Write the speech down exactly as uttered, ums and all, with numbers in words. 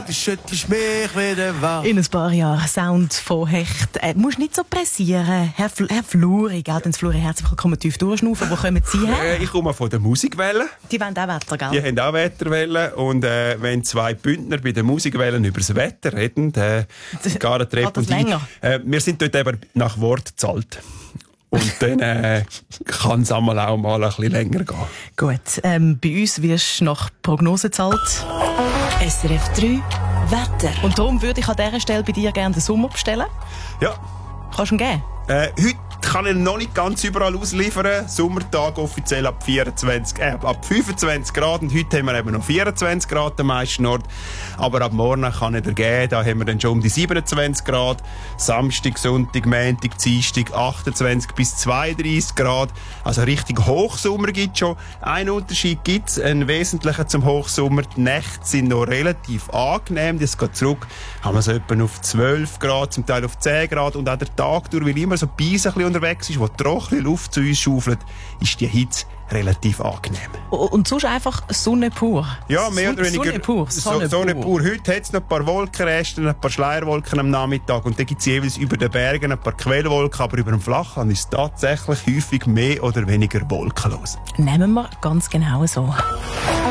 du schüttelst mich wieder wach. In ein paar Jahren Sound von Hecht. Äh, musst nicht so pressieren. Herr, Fl- Herr Fluri, gell? Ins Fluri herzlich willkommen, tief durchschnaufen. Wo kommen Sie her? Äh, ich komme von der Musikwelle. Die wollen auch Wetter, gell? Die haben auch Wetterwelle. Und äh, wenn zwei Bündner bei den Musikwellen über das Wetter reden, äh, Gareth Trepp das und ich, länger? äh, wir sind dort eben nach Wort gezahlt. Und dann äh, kann es einmal auch mal ein bisschen länger gehen. Gut, ähm, bei uns wirst du nach Prognose gezahlt. S R F drei Wetter. Und darum würde ich an dieser Stelle bei dir gerne den Sommer bestellen. Ja, Kannst du ihn geben? äh, heute kann ich noch nicht ganz überall ausliefern. Sommertag offiziell ab vierundzwanzig, äh, ab fünfundzwanzig Grad. Und heute haben wir eben noch vierundzwanzig Grad am meisten Ort. Aber ab morgen kann ich dir geben, da haben wir dann schon um die siebenundzwanzig Grad. Samstag, Sonntag, Montag, Dienstag achtundzwanzig bis zweiunddreissig Grad. Also richtig Hochsommer gibt es schon. Einen Unterschied gibt es, einen wesentlichen zum Hochsommer. Die Nächte sind noch relativ angenehm. Das geht zurück, haben wir so etwa auf zwölf Grad, zum Teil auf zehn Grad. Und auch der Tag durch, weil immer so ein bisschen unterwegs ist, wo trockene Luft zu uns schaufelt, ist die Hitze relativ angenehm. Und sonst einfach Sonne pur. Ja, mehr oder weniger Sonne pur. Sonne, Sonne pur. pur. Heute hat es noch ein paar Wolkenreste, ein paar Schleierwolken am Nachmittag und dann gibt es jeweils über den Bergen ein paar Quellwolken, aber über dem Flachland ist es tatsächlich häufig mehr oder weniger wolkenlos. Nehmen wir ganz genau so.